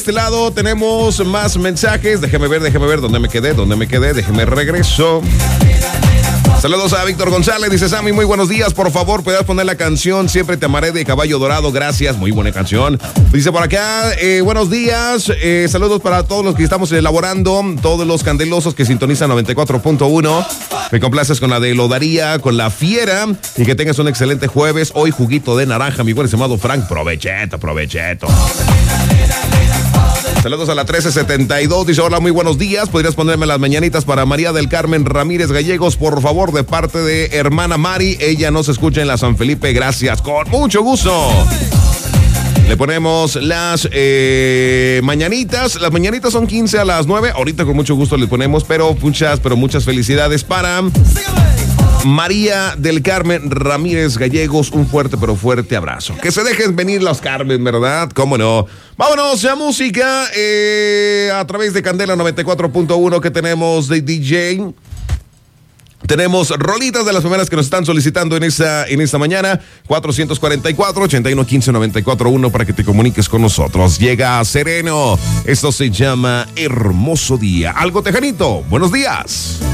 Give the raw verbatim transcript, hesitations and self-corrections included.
este lado tenemos más mensajes. Déjeme ver, déjeme ver dónde me quedé, dónde me quedé, déjeme regreso. Saludos a Víctor González, dice Sammy, muy buenos días, por favor, ¿puedes poner la canción Siempre te amaré de Caballo Dorado? Gracias, muy buena canción. Dice por acá, eh, buenos días, eh, saludos para todos los que estamos elaborando, todos los candelosos que sintonizan noventa y cuatro punto uno. Me complaces con la de Lodaría, con la Fiera, y que tengas un excelente jueves. Hoy juguito de naranja, mi buen estimado Frank, provecheto, provecheto. Saludos a la trece setenta y dos, dice hola, muy buenos días, podrías ponerme las mañanitas para María del Carmen Ramírez Gallegos, por favor, de parte de hermana Mari, ella nos escucha en la San Felipe, gracias, con mucho gusto. Le ponemos las eh, mañanitas, las mañanitas son quince a las nueve, ahorita con mucho gusto le ponemos, pero muchas, pero muchas felicidades para María del Carmen Ramírez Gallegos, un fuerte pero fuerte abrazo. Que se dejen venir los Carmen, ¿verdad? ¿Cómo no? Vámonos a música eh, a través de Candela noventa y cuatro punto uno que tenemos de D J. Tenemos rolitas de las primeras que nos están solicitando en esta, en esta mañana. cuatrocientos cuarenta y cuatro, ochenta y uno, quince, noventa y cuatro uno para que te comuniques con nosotros. Llega Sereno. Esto se llama Hermoso Día. Algo Tejanito. Buenos días.